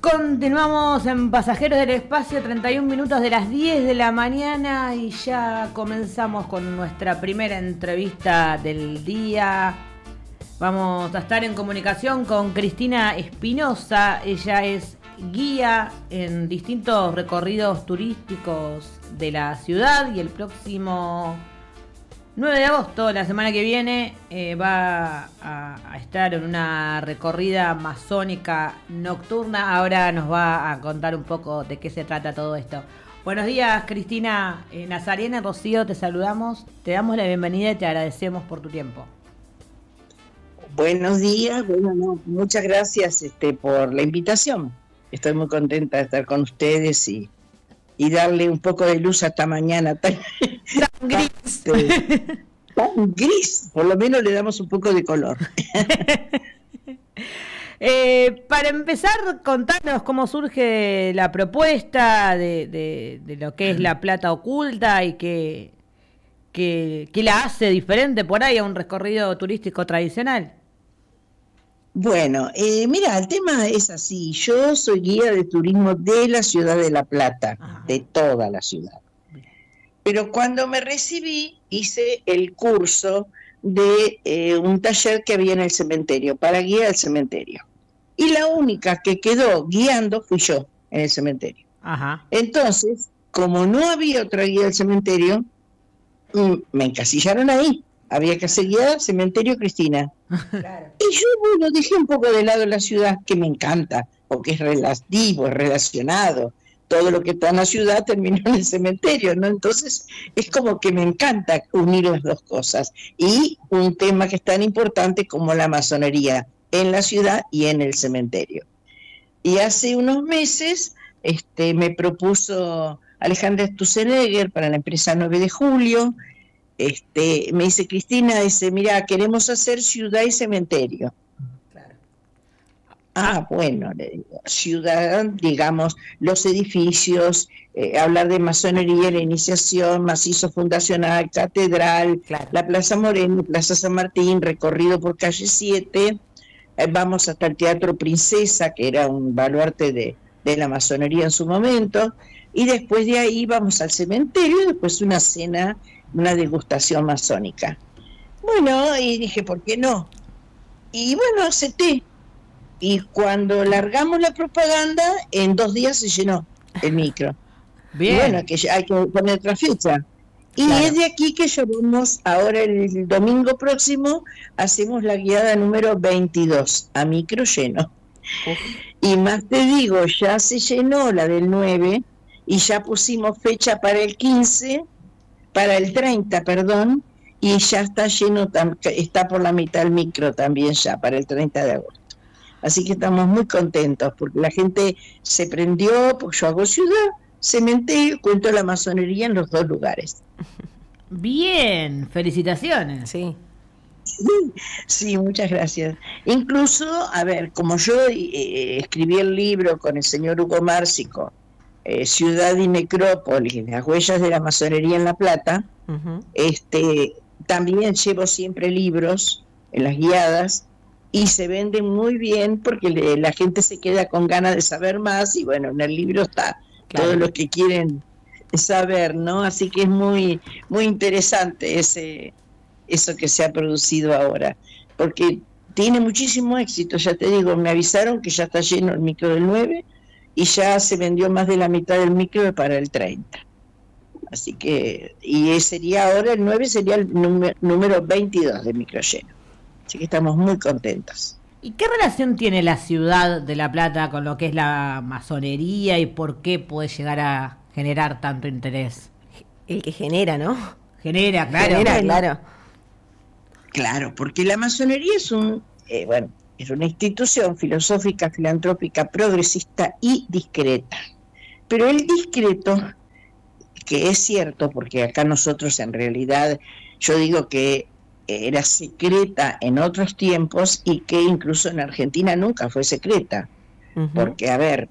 Continuamos en Pasajeros del Espacio, 31 minutos de las 10 de la mañana y ya comenzamos con nuestra primera entrevista del día. Vamos a estar en comunicación con Cristina Espinosa. Ella es guía en distintos recorridos turísticos de la ciudad y el próximo 9 de agosto, la semana que viene, va a estar en una recorrida amazónica nocturna. Ahora nos va a contar un poco de qué se trata todo esto. Buenos días, Cristina. Nazarena, Rocío, te saludamos, te damos la bienvenida y te agradecemos por tu tiempo. Buenos días, muchas gracias por la invitación. Estoy muy contenta de estar con ustedes y darle un poco de luz a esta mañana tan gris. Tan gris, por lo menos le damos un poco de color. Para empezar, contanos cómo surge la propuesta de lo que es La Plata Oculta y qué la hace diferente por ahí a un recorrido turístico tradicional. Bueno, mira, el tema es así. Yo soy guía de turismo de la ciudad de La Plata, de toda la ciudad. Pero cuando me recibí, hice el curso de un taller que había en el cementerio, para guía del cementerio. Y la única que quedó guiando fui yo en el cementerio. Ajá. Entonces, como no había otra guía del cementerio, me encasillaron ahí. Había que hacer guía del cementerio Cristina. Claro. Y yo, dejé un poco de lado la ciudad, que me encanta, porque es relativo, es relacionado. Todo lo que está en la ciudad terminó en el cementerio, ¿no? Entonces, es como que me encanta unir las dos cosas. Y un tema que es tan importante como la masonería en la ciudad y en el cementerio. Y hace unos meses me propuso Alejandra Stussenegger para la empresa 9 de julio. Me dice, Cristina, mira, queremos hacer ciudad y cementerio. Claro. Bueno, le digo, ciudad, digamos, los edificios, hablar de masonería, la iniciación, macizo fundacional, catedral, claro. La Plaza Moreno, Plaza San Martín, recorrido por calle 7, vamos hasta el Teatro Princesa, que era un baluarte de la masonería en su momento, y después de ahí vamos al cementerio, y después una cena, una degustación masónica. Bueno, y dije, ¿por qué no? Y bueno, acepté. Y cuando largamos la propaganda, en 2 días se llenó el micro. Bien. Y bueno, que hay que poner otra fecha. Y claro, es de aquí que llevamos, ahora el domingo próximo, hacemos la guiada número 22, a micro lleno. Uf. Y más te digo, ya se llenó la del 9, y ya pusimos fecha para el 15, para el 30, perdón, y ya está lleno, está por la mitad el micro también ya, para el 30 de agosto. Así que estamos muy contentos, porque la gente se prendió, porque yo hago ciudad, cementerio, cuento la masonería en los 2 lugares. Bien, felicitaciones. Sí. Sí, muchas gracias. Incluso, a ver, como yo escribí el libro con el señor Hugo Márcico, Ciudad y Necrópolis, las huellas de la masonería en La Plata, también llevo siempre libros en las guiadas y se venden muy bien porque la gente se queda con ganas de saber más y bueno, en el libro está claro, todo lo que quieren saber, ¿no? Así que es muy, muy interesante eso que se ha producido ahora, porque tiene muchísimo éxito, ya te digo, me avisaron que ya está lleno el micro del 9 y ya se vendió más de la mitad del micro para el 30. Así que, y sería ahora el 9, sería el número 22 de micro lleno. Así que estamos muy contentos. ¿Y qué relación tiene la ciudad de La Plata con lo que es la masonería y por qué puede llegar a generar tanto interés? El que genera, ¿no? Genera, claro. Claro. Claro, porque la masonería es es una institución filosófica, filantrópica, progresista y discreta. Pero el discreto, que es cierto, porque acá nosotros en realidad, yo digo que era secreta en otros tiempos y que incluso en Argentina nunca fue secreta. Uh-huh. Porque, a ver,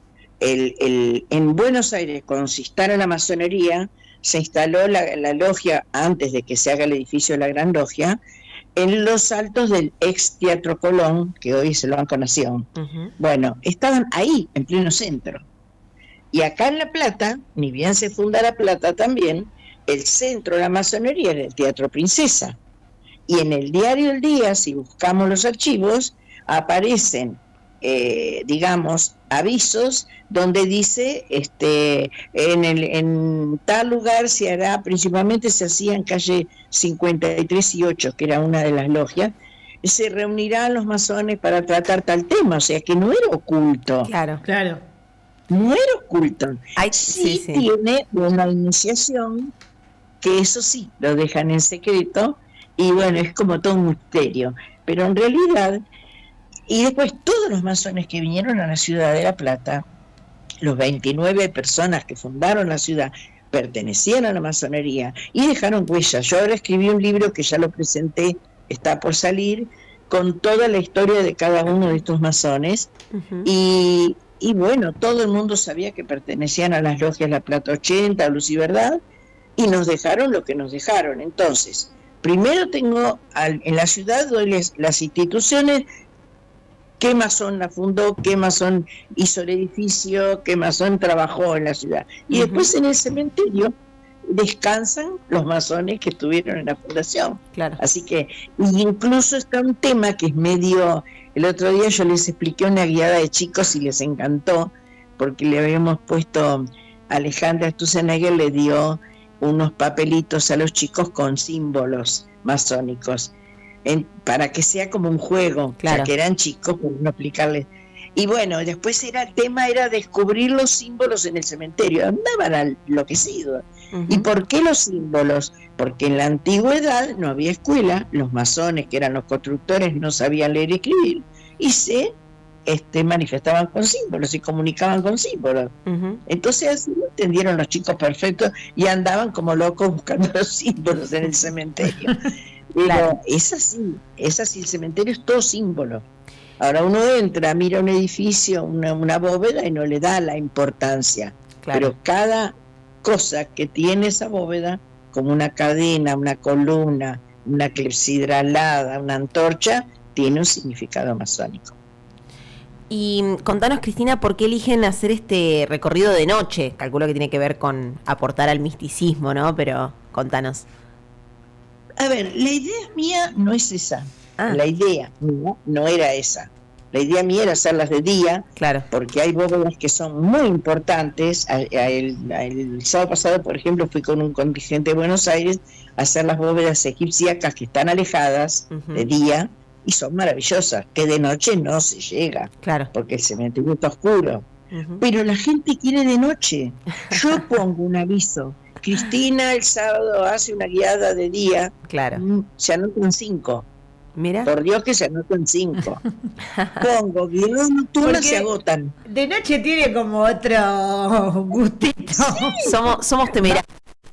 en Buenos Aires, cuando se instala la masonería, se instaló la logia, antes de que se haga el edificio de la Gran Logia, en los altos del ex Teatro Colón, que hoy es el Banco Nación. Bueno, estaban ahí, en pleno centro. Y acá en La Plata, ni bien se funda La Plata también, el centro de la masonería era el Teatro Princesa. Y en el diario El Día, si buscamos los archivos, aparecen, digamos, avisos donde dice, en tal lugar se hará, principalmente se hacía en calle 53 y 8, que era una de las logias, se reunirán los masones para tratar tal tema, o sea que no era oculto. Claro. No era oculto. Sí. Tiene una iniciación, que eso sí, lo dejan en secreto, y bueno, es como todo un misterio. Pero en realidad, y después todos los masones que vinieron a la ciudad de La Plata, los 29 personas que fundaron la ciudad, pertenecían a la masonería y dejaron huellas. Yo ahora escribí un libro que ya lo presenté, está por salir, con toda la historia de cada uno de estos masones, y bueno, todo el mundo sabía que pertenecían a las logias La Plata 80, Luz y Verdad, y nos dejaron lo que nos dejaron. Entonces, primero tengo en la ciudad doy las instituciones, qué masón la fundó, qué masón hizo el edificio, qué masón trabajó en la ciudad. Y después en el cementerio descansan los masones que estuvieron en la fundación. Claro. Así que, incluso está un tema que es medio... El otro día yo les expliqué una guiada de chicos y les encantó, porque le habíamos puesto, Alejandra Sturzenegger le dio unos papelitos a los chicos con símbolos masónicos, para que sea como un juego, claro. Ya que eran chicos, por no explicarles. Y bueno, después el tema era descubrir los símbolos en el cementerio, andaban enloquecidos. ¿Y por qué los símbolos? Porque en la antigüedad no había escuela, los masones, que eran los constructores, no sabían leer y escribir, y se manifestaban con símbolos y comunicaban con símbolos. Entonces así lo entendieron los chicos perfectos y andaban como locos buscando los símbolos en el cementerio. Pero es así, el cementerio es todo símbolo. Ahora uno entra, mira un edificio, una bóveda y no le da la importancia. Claro. Pero cada cosa que tiene esa bóveda, como una cadena, una columna, una clepsidra alada, una antorcha, tiene un significado masónico. Y contanos, Cristina, ¿por qué eligen hacer este recorrido de noche? Calculo que tiene que ver con aportar al misticismo, ¿no? Pero contanos. A ver, la idea mía no es esa. La idea no era esa. La idea mía era hacerlas de día, claro, porque hay bóvedas que son muy importantes. El sábado pasado, por ejemplo, fui con un contingente de Buenos Aires a hacer las bóvedas egipciacas que están alejadas de día y son maravillosas, que de noche no se llega, claro, porque el cementerio está oscuro. Pero la gente quiere de noche. Yo pongo un aviso. Cristina el sábado hace una guiada de día. Claro. Se anotan 5. Mira. Por Dios que se anotan 5. Pongo guiadas nocturnas, se agotan. De noche tiene como otro gustito. Sí. Somos temerarios.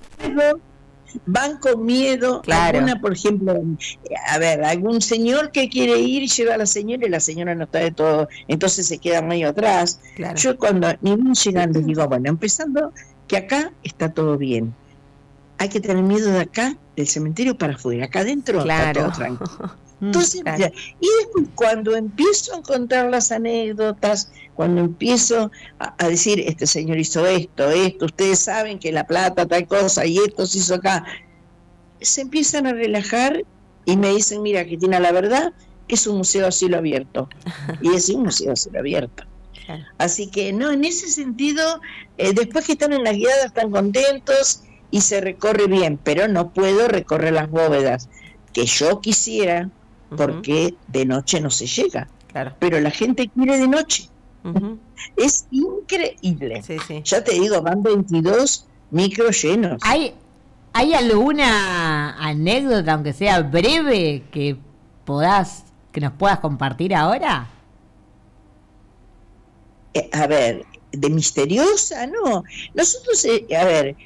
Van con miedo. Claro. Alguna, por ejemplo, a ver, algún señor que quiere ir y lleva a la señora y la señora no está de todo, entonces se queda medio atrás. Claro. Yo cuando ni bien llegan les digo, bueno, empezando que acá está todo bien. Hay que tener miedo de acá, del cementerio para afuera. Acá adentro está todo tranquilo. Entonces, claro. Y después cuando empiezo a contar las anécdotas, cuando empiezo a decir, este señor hizo esto, ustedes saben que La Plata tal cosa y esto se hizo acá, se empiezan a relajar y me dicen, mira, Cristina, la verdad es un museo a cielo abierto. Y es un museo a cielo abierto. Claro. Así que no, en ese sentido, después que están en las guiadas están contentos y se recorre bien, pero no puedo recorrer las bóvedas que yo quisiera, porque de noche no se llega. Claro. Pero la gente quiere de noche. Es increíble. Sí, sí. Ya te digo, van 22 micros llenos. ¿Hay alguna anécdota, aunque sea breve, que nos puedas compartir ahora? A ver, de misteriosa, no. Nosotros, a ver,